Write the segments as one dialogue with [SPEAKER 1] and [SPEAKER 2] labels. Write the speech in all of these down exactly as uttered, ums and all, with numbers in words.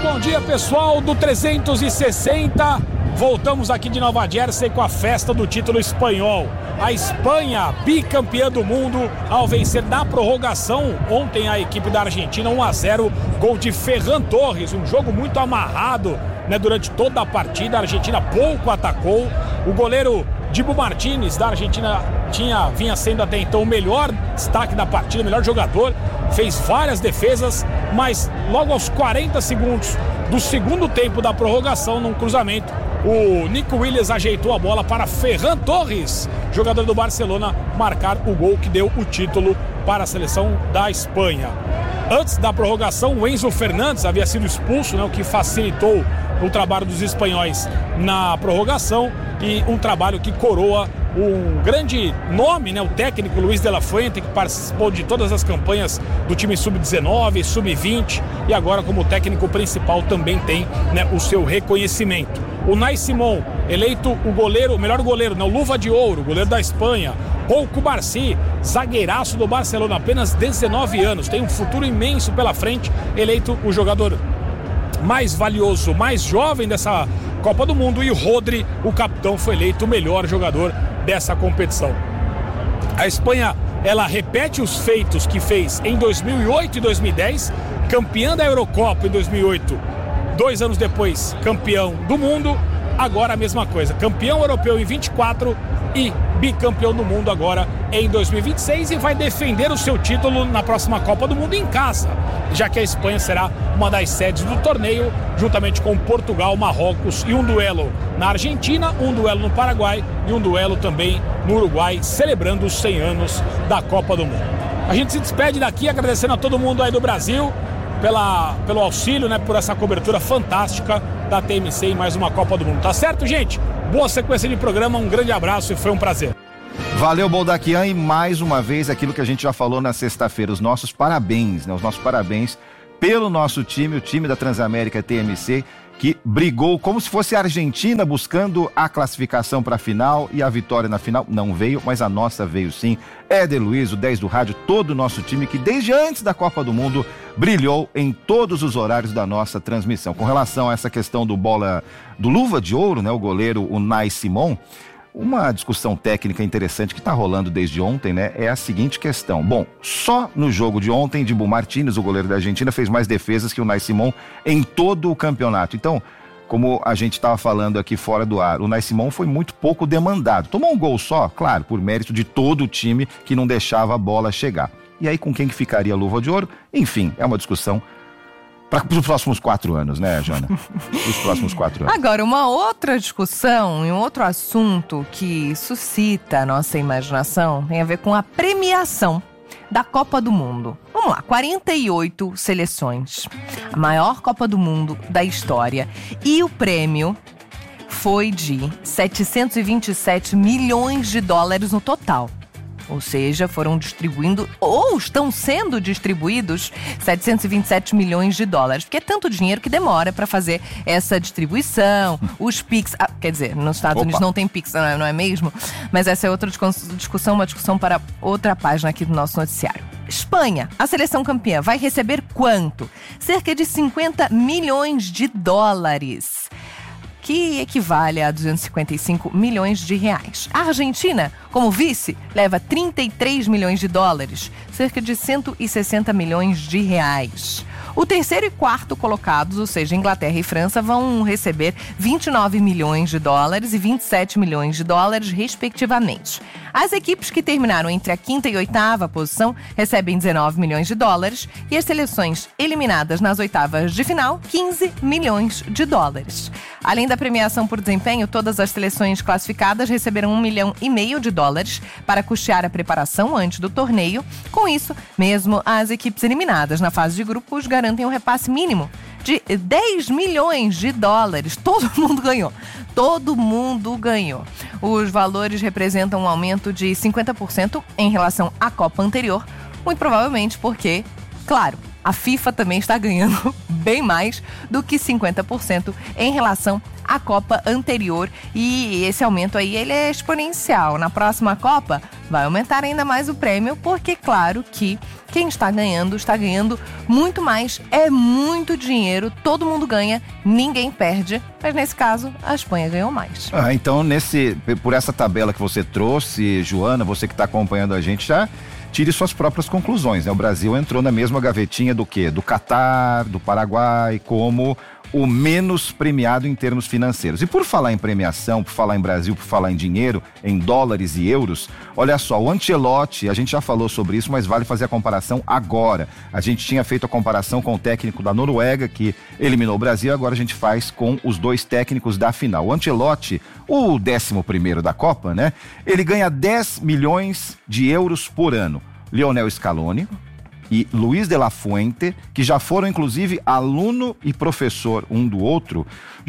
[SPEAKER 1] bom dia, pessoal do trezentos e sessenta. Voltamos aqui de Nova Jersey com a festa do título espanhol. A Espanha, bicampeã do mundo, ao vencer na prorrogação ontem a equipe da Argentina um a zero, gol de Ferran Torres, um jogo muito amarrado, né, durante toda a partida. A Argentina pouco atacou. O goleiro Dibu Martínez da Argentina tinha, vinha sendo até então o melhor destaque da partida, o melhor jogador, fez várias defesas, mas logo aos quarenta segundos do segundo tempo da prorrogação, num cruzamento, o Nico Williams ajeitou a bola para Ferran Torres, jogador do Barcelona, marcar o gol que deu o título para a seleção da Espanha. Antes da prorrogação, o Enzo Fernandes havia sido expulso, né, o que facilitou o trabalho dos espanhóis na prorrogação, e um trabalho que coroa um grande nome, né, o técnico Luis de la Fuente, que participou de todas as campanhas do time sub dezenove, sub vinte, e agora como técnico principal também tem, né, o seu reconhecimento. O Unai Simón, eleito o goleiro, o melhor goleiro, né, o Luva de Ouro, goleiro da Espanha. Pau Cubarsí, zagueiraço do Barcelona, apenas dezenove anos, tem um futuro imenso pela frente, eleito o jogador mais valioso, mais jovem dessa Copa do Mundo, e o Rodri, o capitão, foi eleito o melhor jogador dessa competição. A Espanha, ela repete os feitos que fez em dois mil e oito e dois mil e dez, campeã da Eurocopa em dois mil e oito, dois anos depois campeão do mundo, agora a mesma coisa, campeão europeu em vinte e quatro e bicampeão do mundo agora em dois mil e vinte e seis, e vai defender o seu título na próxima Copa do Mundo em casa, já que a Espanha será uma das sedes do torneio, juntamente com Portugal, Marrocos, e um duelo na Argentina, um duelo no Paraguai e um duelo também no Uruguai, celebrando os cem anos da Copa do Mundo. A gente se despede daqui agradecendo a todo mundo aí do Brasil pela, pelo auxílio, né, por essa cobertura fantástica da T M C em mais uma Copa do Mundo. Tá certo, gente? Boa sequência de programa, um grande abraço e foi um prazer.
[SPEAKER 2] Valeu, Boldaquian, e mais uma vez aquilo que a gente já falou na sexta-feira, os nossos parabéns, né? Os nossos parabéns pelo nosso time, o time da Transamérica T M C, que brigou como se fosse a Argentina buscando a classificação para a final, e a vitória na final não veio, mas a nossa veio sim. Éder Luiz, o dez do rádio, todo o nosso time que desde antes da Copa do Mundo brilhou em todos os horários da nossa transmissão. Com relação a essa questão do bola, do Luva de Ouro, né, o goleiro Unai Simón, uma discussão técnica interessante que está rolando desde ontem, né, é a seguinte questão. Bom, só no jogo de ontem, Dibu Martínez, o goleiro da Argentina, fez mais defesas que o Unai Simón em todo o campeonato. Então, como a gente estava falando aqui fora do ar, o Unai Simón foi muito pouco demandado. Tomou um gol só, claro, por mérito de todo o time que não deixava a bola chegar. E aí com quem que ficaria a Luva de Ouro? Enfim, é uma discussão para os próximos quatro anos, né, Jana? Os próximos quatro anos.
[SPEAKER 3] Agora, uma outra discussão e um outro assunto que suscita a nossa imaginação tem a ver com a premiação da Copa do Mundo. Vamos lá, quarenta e oito seleções, a maior Copa do Mundo da história, e o prêmio foi de setecentos e vinte e sete milhões de dólares no total. Ou seja, foram distribuindo, ou estão sendo distribuídos, setecentos e vinte e sete milhões de dólares. Porque é tanto dinheiro que demora para fazer essa distribuição, os Pix... Ah, quer dizer, nos Estados Opa. Unidos não tem Pix, não é, não é mesmo? Mas essa é outra discussão, uma discussão para outra página aqui do nosso noticiário. Espanha, a seleção campeã, vai receber quanto? Cerca de cinquenta milhões de dólares. Que equivale a duzentos e cinquenta e cinco milhões de reais. A Argentina, como vice, leva trinta e três milhões de dólares, cerca de cento e sessenta milhões de reais. O terceiro e quarto colocados, ou seja, Inglaterra e França, vão receber vinte e nove milhões de dólares e vinte e sete milhões de dólares, respectivamente. As equipes que terminaram entre a quinta e oitava posição recebem dezenove milhões de dólares e as seleções eliminadas nas oitavas de final, quinze milhões de dólares. Além da premiação por desempenho, todas as seleções classificadas receberam um milhão e meio de dólares para custear a preparação antes do torneio. Com isso, mesmo as equipes eliminadas na fase de grupos garantem um repasse mínimo de dez milhões de dólares. Todo mundo ganhou. Todo mundo ganhou. Os valores representam um aumento de cinquenta por cento em relação à Copa anterior, muito provavelmente porque, claro, a FIFA também está ganhando bem mais do que cinquenta por cento em relação à Copa anterior. E esse aumento aí, ele é exponencial. Na próxima Copa, vai aumentar ainda mais o prêmio, porque claro que quem está ganhando, está ganhando muito mais. É muito dinheiro, todo mundo ganha, ninguém perde. Mas nesse caso, a Espanha ganhou mais.
[SPEAKER 2] Ah, então, nesse, por essa tabela que você trouxe, Joana, você que está acompanhando a gente, já tire suas próprias conclusões, né? O Brasil entrou na mesma gavetinha do quê? Do Catar, do Paraguai, como o menos premiado em termos financeiros. E por falar em premiação, por falar em Brasil, por falar em dinheiro, em dólares e euros, olha só, o Ancelotti, a gente já falou sobre isso, mas vale fazer a comparação agora. A gente tinha feito a comparação com o técnico da Noruega, que eliminou o Brasil, agora a gente faz com os dois técnicos da final. O Ancelotti, o décimo primeiro da Copa, né? Ele ganha dez milhões de euros por ano. Lionel Scaloni e Luiz de la Fuente, que já foram inclusive aluno e professor um do outro,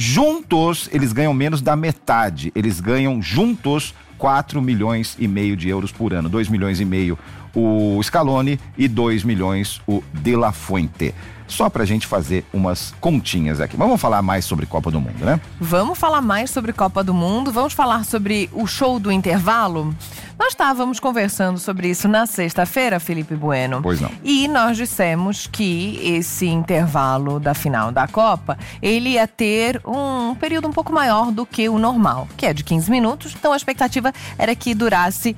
[SPEAKER 2] juntos eles ganham menos da metade. Eles ganham juntos quatro milhões e meio de euros por ano. dois milhões e meio o Scaloni e dois milhões o de la Fuente. Só pra gente fazer umas continhas aqui. Mas vamos falar mais sobre Copa do Mundo, né?
[SPEAKER 3] Vamos falar mais sobre Copa do Mundo, vamos falar sobre o show do intervalo. Nós estávamos conversando sobre isso na sexta-feira, Felipe Bueno.
[SPEAKER 2] Pois não.
[SPEAKER 3] E nós dissemos que esse intervalo da final da Copa, ele ia ter um período um pouco maior do que o normal, que é de quinze minutos. Então a expectativa era que durasse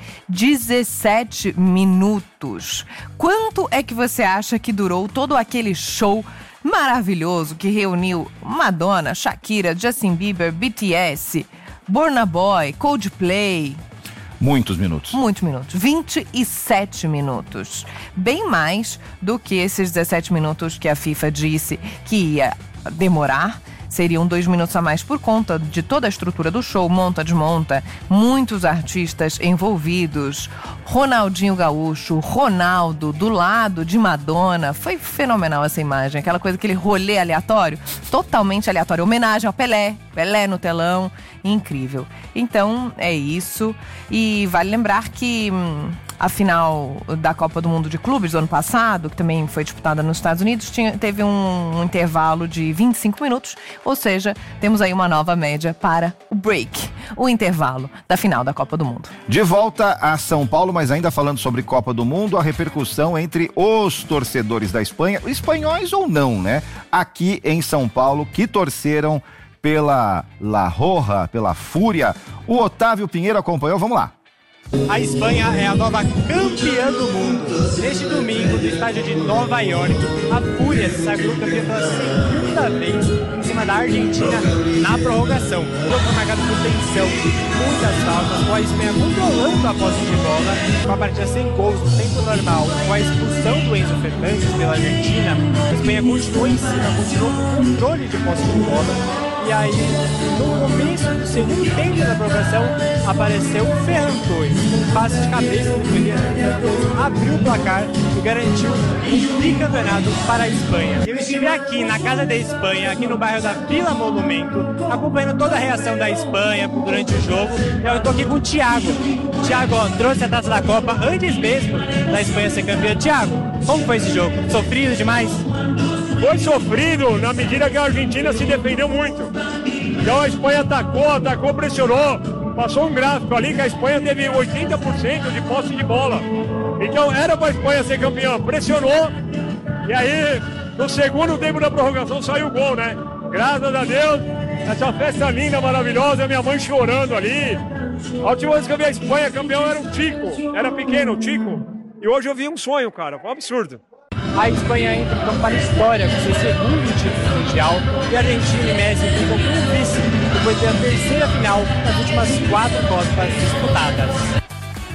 [SPEAKER 3] dezessete minutos. Quanto é que você acha que durou todo aquele show maravilhoso que reuniu Madonna, Shakira, Justin Bieber, B T S, Burna Boy, Coldplay?
[SPEAKER 2] Muitos minutos.
[SPEAKER 3] Muitos minutos. vinte e sete minutos. Bem mais do que esses dezessete minutos que a FIFA disse que ia demorar. Seriam dois minutos a mais por conta de toda a estrutura do show, monta, desmonta, muitos artistas envolvidos, Ronaldinho Gaúcho, Ronaldo, do lado de Madonna. Foi fenomenal essa imagem, aquela coisa, aquele rolê aleatório, totalmente aleatório, homenagem ao Pelé, Pelé no telão, incrível. Então, é isso, e vale lembrar que hum, a final da Copa do Mundo de Clubes do ano passado, que também foi disputada nos Estados Unidos, tinha, teve um, um intervalo de vinte e cinco minutos, ou seja, temos aí uma nova média para o break, o intervalo da final da Copa do Mundo.
[SPEAKER 2] De volta a São Paulo, mas ainda falando sobre Copa do Mundo, a repercussão entre os torcedores da Espanha, espanhóis ou não, né? Aqui em São Paulo, que torceram pela La Roja, pela Fúria. O Otávio Pinheiro acompanhou, vamos lá.
[SPEAKER 4] A Espanha é a nova campeã do mundo. Neste domingo, no estádio de Nova York, a Fúria se sagrou campeã pela segunda vez em cima da Argentina na prorrogação. O jogo foi marcado por tensão, muitas faltas, com a Espanha controlando a posse de bola, com a partida sem gols no tempo normal, com a expulsão do Enzo Fernandes pela Argentina. A Espanha continuou em cima, continuou com o controle de posse de bola. E aí, no começo do segundo tempo da prorrogação, apareceu o Ferran Torres, com um passe de cabeça do Ferran, abriu o placar e garantiu um bicampeonato para a Espanha. Eu estive aqui na Casa da Espanha, aqui no bairro da Vila Monumento, acompanhando toda a reação da Espanha durante o jogo. Eu estou aqui com o Thiago. O Thiago, ó, trouxe a taça da Copa antes mesmo da Espanha ser campeã. Thiago, como foi esse jogo? Sofrido demais?
[SPEAKER 5] Foi sofrido na medida que a Argentina se defendeu muito. Então a Espanha atacou, atacou, pressionou. Passou um gráfico ali que a Espanha teve oitenta por cento de posse de bola. Então era para a Espanha ser campeã. Pressionou. E aí, no segundo tempo da prorrogação, saiu o gol, né? Graças a Deus, essa festa linda, maravilhosa, minha mãe chorando ali. A última vez que eu vi a Espanha campeão era o Chico. Era pequeno, o Chico. E hoje eu vi um sonho, cara. Foi um absurdo.
[SPEAKER 4] A Espanha entra então para a história com seu segundo título mundial e a Argentina e Messi ficam com vice depois de ter a terceira final das últimas quatro Copas disputadas.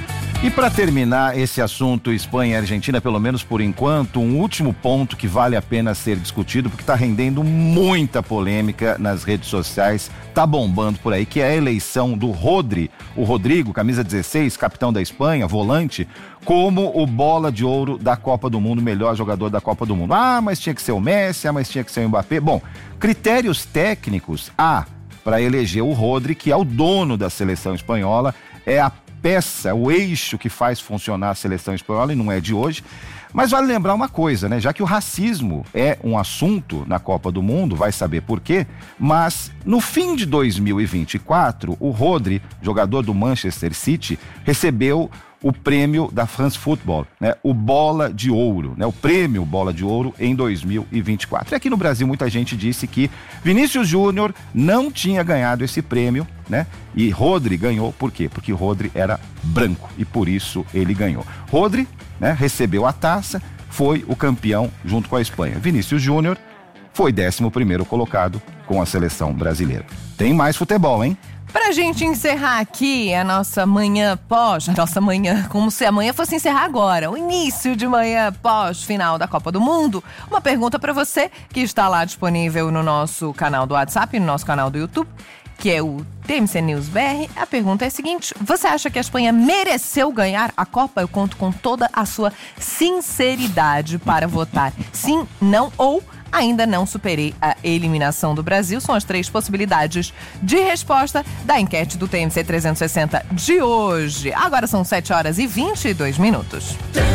[SPEAKER 2] E para terminar esse assunto Espanha e Argentina, pelo menos por enquanto, um último ponto que vale a pena ser discutido, porque está rendendo muita polêmica nas redes sociais, tá bombando por aí, que é a eleição do Rodri, o Rodrigo, camisa dezesseis, capitão da Espanha, volante, como o bola de ouro da Copa do Mundo, melhor jogador da Copa do Mundo. Ah, mas tinha que ser o Messi, ah, mas tinha que ser o Mbappé. Bom, critérios técnicos, há para eleger o Rodri, que é o dono da seleção espanhola, é a peça, o eixo que faz funcionar a seleção espanhola, e não é de hoje, Mas vale lembrar uma coisa, né? Já que o racismo é um assunto na Copa do Mundo, vai saber por quê, mas no fim de dois mil e vinte e quatro, o Rodri, jogador do Manchester City, recebeu o prêmio da France Football, né? O Bola de Ouro, né? O prêmio Bola de Ouro em dois mil e vinte e quatro. E aqui no Brasil muita gente disse que Vinícius Júnior não tinha ganhado esse prêmio, né? E Rodri ganhou, por quê? Porque Rodri era branco e por isso ele ganhou. Rodri, né, recebeu a taça, foi o campeão junto com a Espanha. Vinícius Júnior foi décimo primeiro colocado com a seleção brasileira. Tem mais futebol, hein?
[SPEAKER 3] Pra gente encerrar aqui a nossa manhã pós, a nossa manhã, como se a manhã fosse encerrar agora, o início de manhã pós-final da Copa do Mundo, uma pergunta pra você que está lá disponível no nosso canal do WhatsApp, no nosso canal do YouTube, que é o T M C News B R. A pergunta é a seguinte: você acha que a Espanha mereceu ganhar a Copa? Eu conto com toda a sua sinceridade para votar sim, não ou ainda não superei a eliminação do Brasil. São as três possibilidades de resposta da enquete do T M C trezentos e sessenta de hoje. Agora são sete horas e vinte e dois minutos.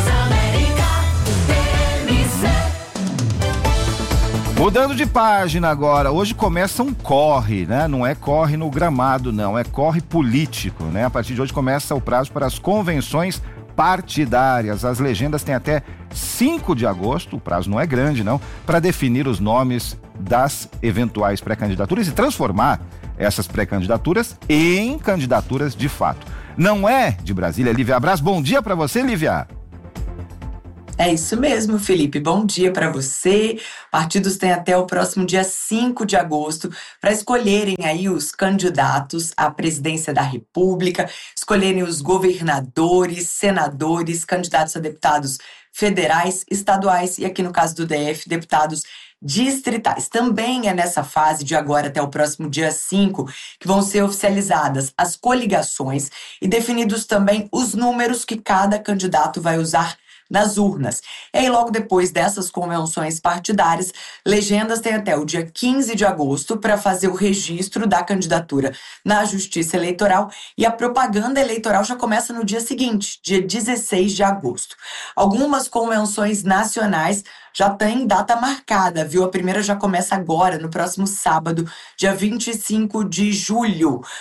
[SPEAKER 2] Mudando de página agora, hoje começa um corre, né? Não é corre no gramado, não, é corre político, né? A partir de hoje começa o prazo para as convenções partidárias. As legendas têm até cinco de agosto, o prazo não é grande, não, para definir os nomes das eventuais pré-candidaturas e transformar essas pré-candidaturas em candidaturas de fato. Não é de Brasília, Lívia Abraz. Bom dia para você, Lívia.
[SPEAKER 6] É isso mesmo, Felipe. Bom dia para você. Partidos têm até o próximo dia cinco de agosto para escolherem aí os candidatos à presidência da República, escolherem os governadores, senadores, candidatos a deputados federais, estaduais e, aqui no caso do D F, deputados distritais. Também é nessa fase de agora até o próximo dia cinco que vão ser oficializadas as coligações e definidos também os números que cada candidato vai usar nas urnas. E aí, logo depois dessas convenções partidárias, legendas têm até o dia quinze de agosto para fazer o registro da candidatura na Justiça Eleitoral e a propaganda eleitoral já começa no dia seguinte, dia dezesseis de agosto. Algumas convenções nacionais já tem data marcada, viu? A primeira já começa agora, no próximo sábado, dia vinte e cinco de julho.